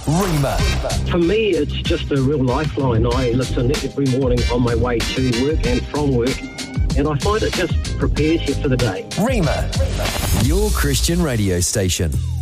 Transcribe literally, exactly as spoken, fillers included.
Rima. For me, it's just a real lifeline. I listen every morning on my way to work and from work, and I find it just prepares you for the day. Rima, your Christian radio station.